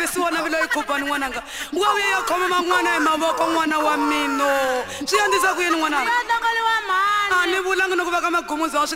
siwona vilo ikhuphani n'wananga uka vuye ya khoma n'wana hi mavoko n'wana wa mino swi endlisa ku yini n'wananga ya tlangeliwa mhani a ni vulanga ni ku veka magumuzi wa swi